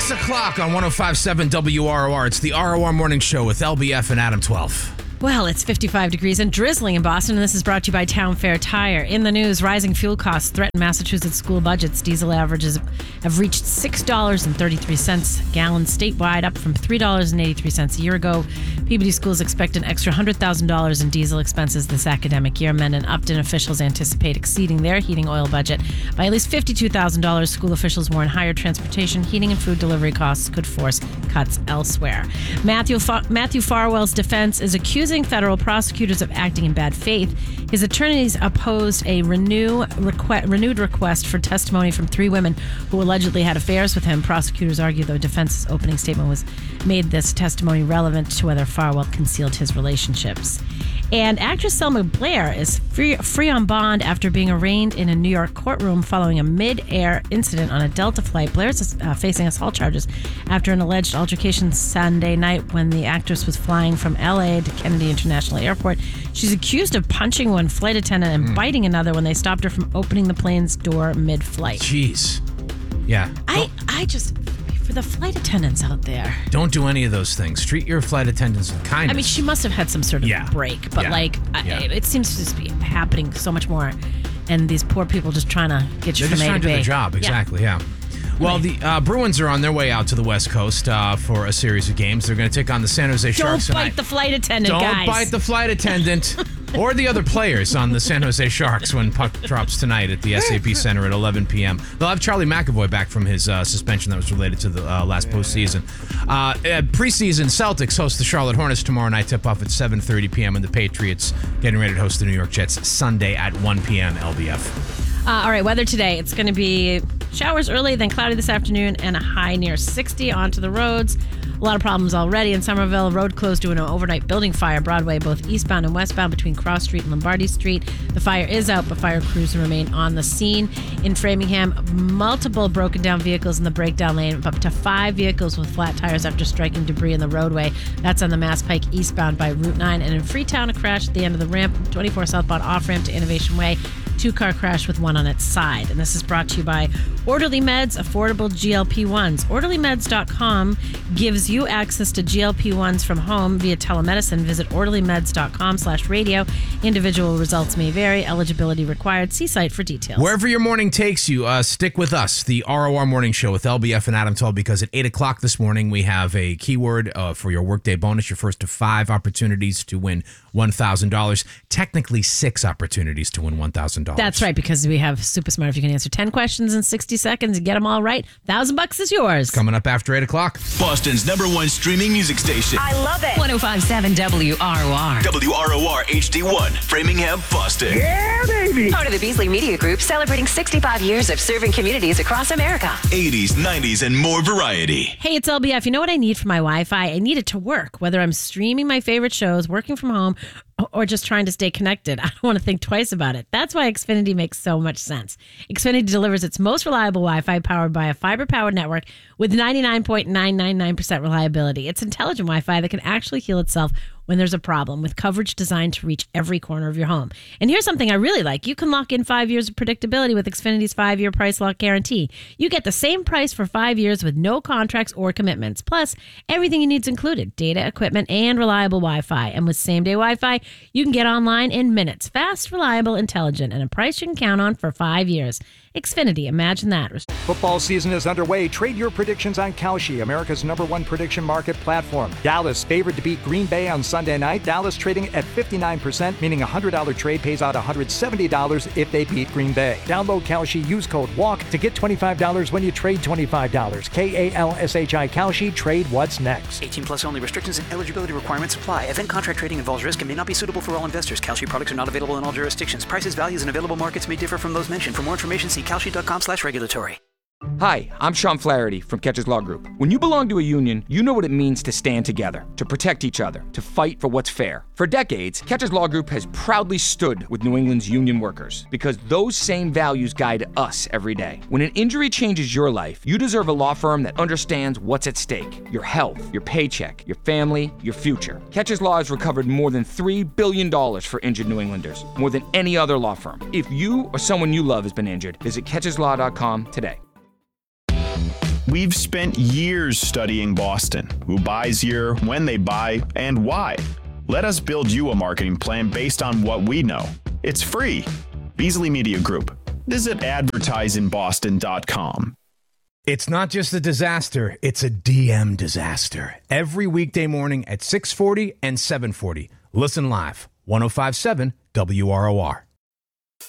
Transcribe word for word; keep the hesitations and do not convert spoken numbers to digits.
six o'clock on one oh five point seven W R O R. It's the R O R Morning Show with L B F and Adam twelve. Well, it's fifty-five degrees and drizzling in Boston, and this is brought to you by Town Fair Tire. In the news, rising fuel costs threaten Massachusetts school budgets. Diesel averages have reached six dollars and thirty-three cents a gallon statewide, up from three dollars and eighty-three cents a year ago. Peabody schools expect an extra one hundred thousand dollars in diesel expenses this academic year. Mend and Upton officials anticipate exceeding their heating oil budget by at least fifty-two thousand dollars. School officials warn higher transportation, heating, and food delivery costs could force cuts elsewhere. Matthew, Fa- Matthew Farwell's defense is accusing federal prosecutors of acting in bad faith. His attorneys opposed a renew, requ- renewed request for testimony from three women who allegedly had affairs with him. Prosecutors argue the defense's opening statement was made this testimony relevant to whether Farwell concealed his relationships. And actress Selma Blair is free, free on bond after being arraigned in a New York courtroom following a mid-air incident on a Delta flight. Blair is uh, facing assault charges after an alleged altercation Sunday night when the actress was flying from L A to Kennedy International Airport. She's accused of punching one flight attendant and mm. biting another when they stopped her from opening the plane's door mid-flight. Jeez. Yeah. I, I just... For the flight attendants out there. Don't do any of those things. Treat your flight attendants with kindness. I mean, she must have had some sort of yeah. break, but yeah. like, yeah. I, it seems to just be happening so much more. And these poor people just trying to get you They're from A to B. They're just trying to do their job, exactly, yeah. yeah. Well, the uh, Bruins are on their way out to the West Coast uh, for a series of games. They're going to take on the San Jose Sharks Don't bite tonight. the flight attendant, Don't guys. Don't bite the flight attendant or the other players on the San Jose Sharks when puck drops tonight at the S A P Center at eleven p.m. They'll have Charlie McAvoy back from his uh, suspension that was related to the uh, last postseason. Uh, preseason, Celtics host the Charlotte Hornets tomorrow night, tip-off at seven thirty p.m. and the Patriots getting ready to host the New York Jets Sunday at one p.m. L B F. Uh, all right, weather today. It's going to be showers early, then cloudy this afternoon, and a high near sixty onto the roads. A lot of problems already in Somerville. Road closed due to an overnight building fire. Broadway, both eastbound and westbound between Cross Street and Lombardy Street. The fire is out, but fire crews remain on the scene. In Framingham, multiple broken down vehicles in the breakdown lane, up to five vehicles with flat tires after striking debris in the roadway. That's on the Mass Pike eastbound by Route nine. And in Freetown, a crash at the end of the ramp, twenty-four southbound off-ramp to Innovation Way. Two-car crash with one on its side. And this is brought to you by Orderly Meds, affordable G L P ones. orderly meds dot com gives you access to G L P ones from home via telemedicine. Visit orderly meds dot com slash radio. Individual results may vary. Eligibility required. See site for details. Wherever your morning takes you, uh, stick with us, the R O R Morning Show with L B F and Adam twelve, because at eight o'clock this morning, we have a keyword uh, for your workday bonus, your first of five opportunities to win one thousand dollars. Technically, six opportunities to win one thousand dollars. That's right, because we have Super Smart. If you can answer ten questions in sixty seconds and get them all right, thousand bucks is yours. Coming up after eight o'clock. Boston's number one streaming music station. I love it. one oh five point seven W R O R. W R O R H D one, Framingham, Boston. Yeah, baby. Part of the Beasley Media Group, celebrating sixty-five years of serving communities across America. eighties, nineties, and more variety. Hey, it's L B F. You know what I need for my Wi-Fi? I need it to work, whether I'm streaming my favorite shows, working from home, or just trying to stay connected. I don't want to think twice about it. That's why Xfinity makes so much sense. Xfinity delivers its most reliable Wi-Fi powered by a fiber-powered network with ninety-nine point nine nine nine percent reliability. It's intelligent Wi-Fi that can actually heal itself when there's a problem, with coverage designed to reach every corner of your home. And here's something I really like. You can lock in five years of predictability with Xfinity's five-year price lock guarantee. You get the same price for five years with no contracts or commitments. Plus, everything you need is included: data, equipment, and reliable Wi-Fi. And with same-day Wi-Fi, you can get online in minutes. Fast, reliable, intelligent, and a price you can count on for five years. Xfinity, imagine that. Football season is underway. Trade your predictions on Kalshi, America's number one prediction market platform. Dallas favored to beat Green Bay on Sunday night. Dallas trading at fifty-nine percent, meaning a one hundred dollars trade pays out one hundred seventy dollars if they beat Green Bay. Download Kalshi, use code WALK to get twenty-five dollars when you trade twenty-five dollars. K A L S H I Kalshi, trade what's next. eighteen plus only. Restrictions and eligibility requirements apply. Event contract trading involves risk and may not be suitable for all investors. Kalshi products are not available in all jurisdictions. Prices, values, and available markets may differ from those mentioned. For more information, see kalshi dot com slash regulatory. Hi, I'm Sean Flaherty from Catches Law Group. When you belong to a union, you know what it means to stand together, to protect each other, to fight for what's fair. For decades, Catches Law Group has proudly stood with New England's union workers because those same values guide us every day. When an injury changes your life, you deserve a law firm that understands what's at stake: your health, your paycheck, your family, your future. Catches Law has recovered more than three billion dollars for injured New Englanders, more than any other law firm. If you or someone you love has been injured, visit catches law dot com today. We've spent years studying Boston, who buys here, when they buy, and why. Let us build you a marketing plan based on what we know. It's free. Beasley Media Group. Visit advertise in boston dot com. It's not just a disaster, it's a D M disaster. Every weekday morning at six forty and seven forty. Listen live, ten fifty-seven W R O R.